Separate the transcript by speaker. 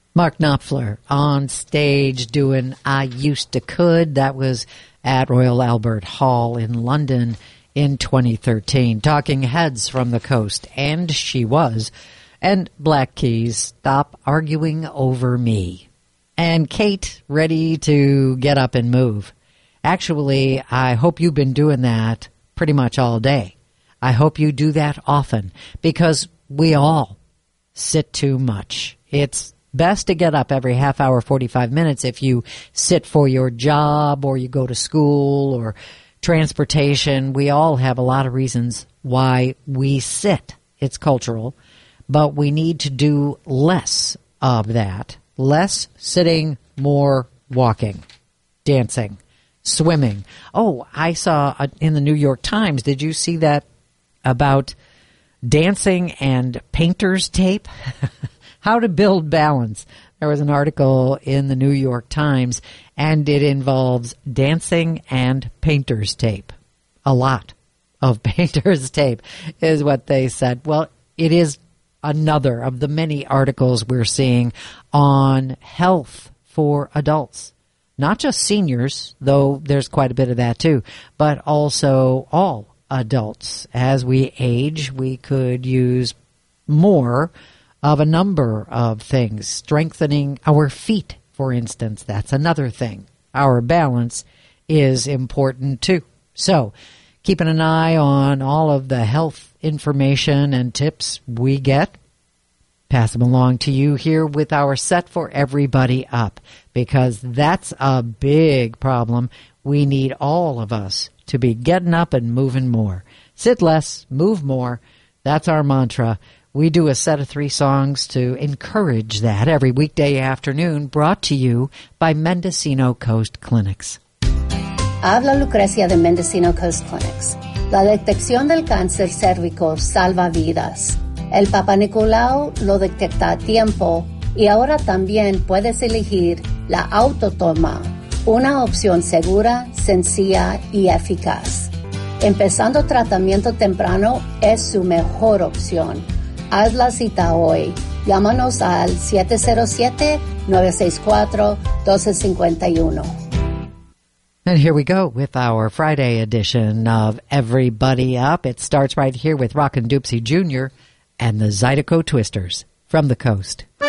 Speaker 1: Mark Knopfler on stage doing I Used to Could. That was at Royal Albert Hall in London in 2013. Talking Heads from the Coast, and She Was. And Black Keys, Stop Arguing Over Me. And Kate, ready to get up and move. Actually, I hope you've been doing that pretty much all day. I hope you do that often, because we all sit too much. It's best to get up every half hour, 45 minutes if you sit for your job or you go to school or transportation. We all have a lot of reasons why we sit. It's cultural, but we need to do less of that. Less sitting, more walking, dancing, swimming. Oh, I saw in the New York Times, did you see that about dancing and painter's tape? How to build balance. There was an article in the New York Times, and it involves dancing and painter's tape. A lot of painter's tape is what they said. Well, it is another of the many articles we're seeing on health for adults. Not just seniors, though there's quite a bit of that too, but also all adults. As we age, we could use more of a number of things. Strengthening our feet, for instance, that's another thing. Our balance is important too. So, keeping an eye on all of the health information and tips we get, pass them along to you here with our Set for Everybody Up, because that's a big problem. We need all of us to be getting up and moving more. Sit less, move more. That's our mantra. We do a set of 3 songs to encourage that every weekday afternoon, brought to you by Mendocino Coast Clinics.
Speaker 2: Habla Lucrecia de Mendocino Coast Clinics. La detección del cáncer cérvico salva vidas. El Papa Nicolau lo detecta a tiempo y ahora también puedes elegir la autotoma, una opción segura, sencilla y eficaz. Empezando tratamiento temprano es su mejor opción. Haz la cita hoy. Llámanos al 707-964-1251.
Speaker 1: And here we go with our Friday edition of Everybody Up. It starts right here with Rockin' Doopsie Jr. and the Zydeco Twisters from the coast.